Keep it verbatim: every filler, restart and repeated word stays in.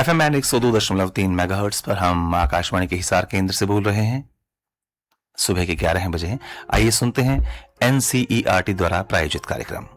F M band एक सौ दो दशमलव तीन मेगाहर्ट्ज पर हम आकाशवाणी के हिसार केंद्र से बोल रहे हैं। सुबह के ग्यारह बजे आइए सुनते हैं N C E R T द्वारा प्रायोजित कार्यक्रम।